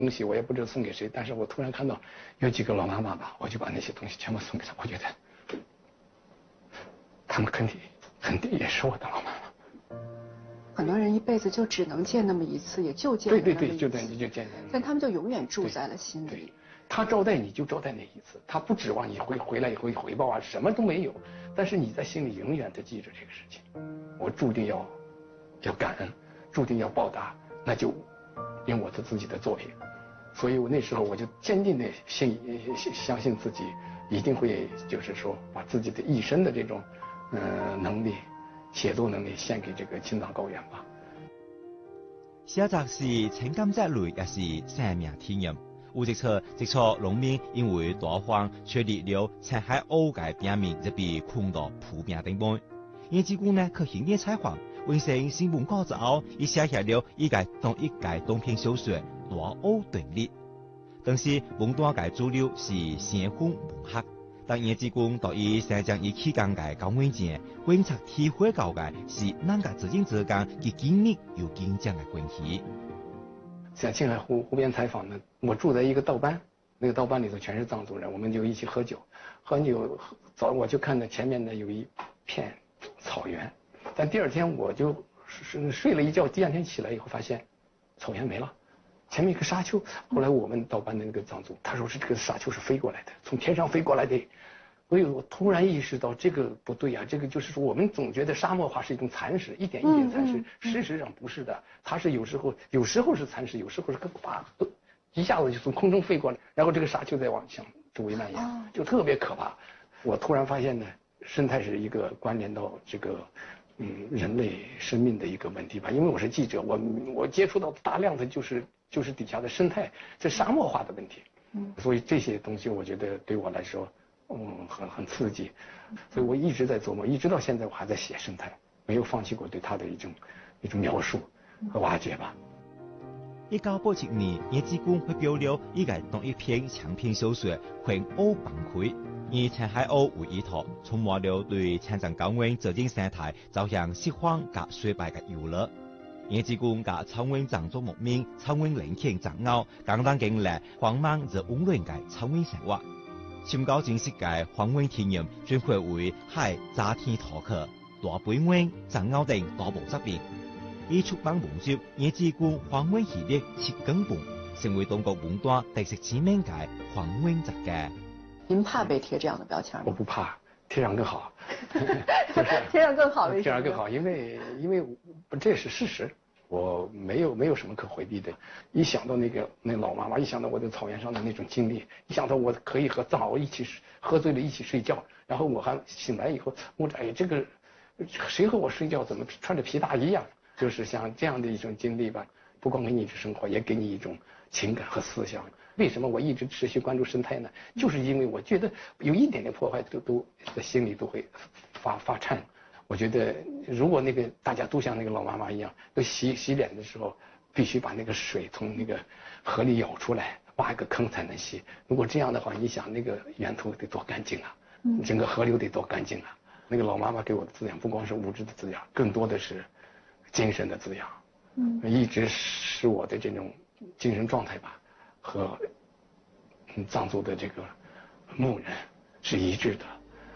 东西我也不知道送给谁，但是我突然看到有几个老妈妈吧，我就把那些东西全部送给他。我觉得他们肯定也是我的老妈妈。 很多人一辈子就只能见那么一次，也就见那么一次。 对，就等于就见。 但他们就永远住在了心里。 他招待你就招待那一次，他不指望你回来以后回报啊，什么都没有。但是你在心里永远的记着这个事情，我注定要感恩，注定要报答，那就用我的自己的作品。所以我那时候我就坚定的相信自己一定会，就是说把自己的一生的这种能力、写作能力献给这个青藏高原吧。 写作是情感积累，也是生命体验。有一册农民因为大荒缺离了青海欧界边面，就被困到普边顶端。叶志光呢，去现地采访，完成新闻稿之后，伊写下了一届短篇小说《大欧对立》。当时文单界主流是先锋文学，但叶志光到伊生长于期间界高原前，观察体会到的是人家之间嘅紧密又紧张的关系。 在青海湖边采访呢，我住在一个道班，那个道班里头全是藏族人，我们就一起喝酒。早我就看到前面呢有一片草原，但第二天我就睡了一觉，第二天起来以后发现草原没了，前面一个沙丘。后来我们道班的那个藏族他说是这个沙丘是飞过来的，从天上飞过来的。所以我突然意识到这个不对啊，这个就是说我们总觉得沙漠化是一种蚕食，一点一点蚕食，事实上不是的，它是有时候是蚕食，有时候是一下子就从空中飞过来，然后这个沙丘再往向周围蔓延，就特别可怕。我突然发现呢，生态是一个关联到这个人类生命的一个问题吧，因为我是记者，我接触到大量的就是底下的生态这沙漠化的问题，所以这些东西我觉得对我来说很刺激，所以我一直在琢磨，一直到现在我还在写生态，没有放弃过对它的一种描述和挖掘吧。 1987年，叶志光发表了一篇长篇小说《环欧崩溃》，以青海欧为依托，充满了对青藏高原自然生态走向失荒和衰败的忧虑。叶志光和草原藏族牧民、草原年轻藏獒，共同经历荒蛮而温暖的草原生活。深究真实嘅荒原体验，转化为海炸天土客、大肥湾、藏獒等大部作品。以出版文集《叶志光荒原系列7更本》，成为中国文坛特色知名嘅荒原作家。 您怕被贴这样的标签吗？ 我不怕，贴上更好。 贴上更好，为什么？ 贴上更好，因为这是事实。我没有什么可回避的。一想到那老妈妈，一想到我在草原上的那种经历，一想到我可以和藏獒一起喝醉了一起睡觉，然后我还醒来以后，这个谁和我睡觉怎么穿着皮大衣呀？就是像这样的一种经历吧，不光给你一种生活，也给你一种情感和思想。为什么我一直持续关注生态呢？就是因为我觉得有一点点破坏都在心里都会发颤。我觉得如果大家都像那个老妈妈一样，都洗脸的时候必须把那个水从那个河里舀出来，挖一个坑才能洗。如果这样的话，你想那个源头得多干净啊，整个河流得多干净啊。那个老妈妈给我的滋养不光是物质的滋养，更多的是精神的滋养。一直使我的这种精神状态吧和藏族的这个牧人是一致的。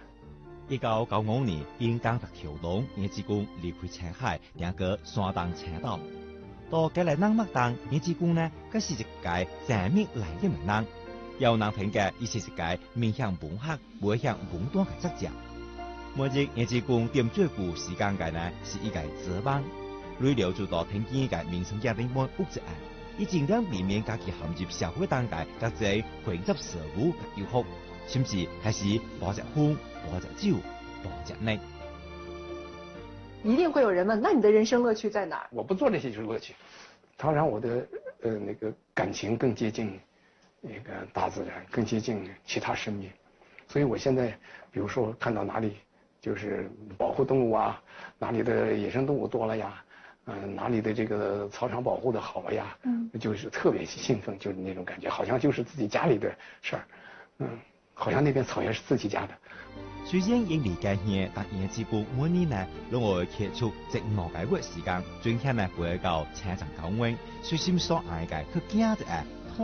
1995年，因工作调动，叶志光离开青海，定居山东青岛。到吉来南麦当，叶志光呢，佮是一个正面来的名人。有人评价，伊是一个面向文学、背向文端的作家。每日叶志光点最久时间嘅呢，是一个折班，累了做到天见嘅民生家庭般屋子案，以尽量避免家己陷入社会当界，甲这混杂事物嘅诱惑，甚至开始包着烟、包着酒、包着内。 一定会有人问，那你的人生乐趣在哪儿？ 我不做这些就是乐趣，它让我的那个感情更接近那个大自然，更接近其他生命。所以我现在比如说看到哪里就是保护动物啊，哪里的野生动物多了呀，哪里的这个草场保护的好呀，就是特别兴奋，就是那种感觉，好像就是自己家里的事儿，好像那片草原是自己家的。 虽然因理解嘢，但叶志光每年呢，拢会揭出15个月时间，专程呢回到青藏高原，随心所爱嘅去行一下